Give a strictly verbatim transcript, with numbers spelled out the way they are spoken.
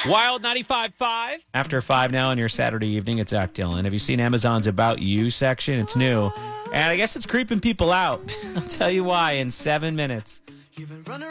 Wild ninety-five point five. After five now on your Saturday evening, it's Zach Dillon. Have you seen Amazon's About You section? It's new. And I guess it's creeping people out. I'll tell you why in seven minutes.